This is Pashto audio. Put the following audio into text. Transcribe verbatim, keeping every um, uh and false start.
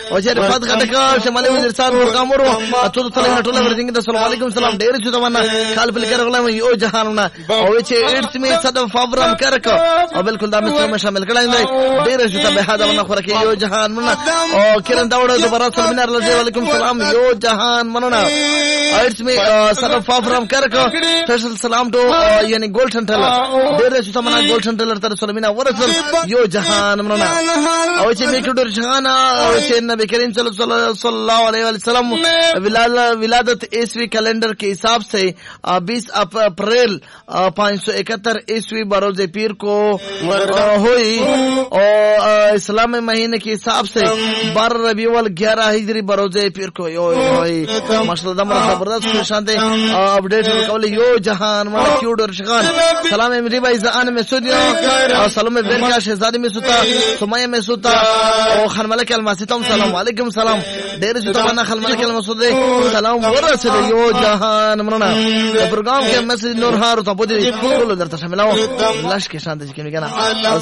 او چې رفعت غټکا شمالي وزیرستان مقامورو ټول ټول ټول ورځنګ د السلام علیکم سلام ډېر چې تمنا خال په لګر غلم یو جهانونه او چې اټس می صدف فورم کرک او بالکل دا مې شامل کړای دی ډېر چې ته به دا ونه خورکه یو جهانونه او کیرن داوړ دوباره سلام علیکم سلام یو جهان منونه اټس می صدف فورم کرک سپیشل سلام ټو یعنی ګولډن ټلر ډېر چې تمنا ګولډن ټلر تر سلمینا ورسل یو جهان منونه او چې می کډور جهان او چې نبی کریم صلی الله علیه وسلم ولادت عیسوی कैलेंडर के हिसाब से बीस अप्रैल पाँच सौ इकहत्तर ईस्वी बरोज पीर को हुई और इस्लाम महीने के हिसाब से बारह रबीउल ग्यारह हिजरी बरोज पीर को हुई माशाल्लाह बड़ा जबरदस्त खुशांते अपडेट कवल यो जहान वाला क्यूट और शखान सलाम मेरी भाई जान में सुनियो और सलाम में बेन का शहजादी में सुता सुमैया में सुता और खान मलिक अलमासितम सलाम वालेकुम सलाम ढेर सुता बना खान मलिक अलमसुदे सलाम ورسل یو جهان مننه د پروګرام کې مسجد نور هار ته پدې ټول درته شاملو لاش کې شانت کې کنه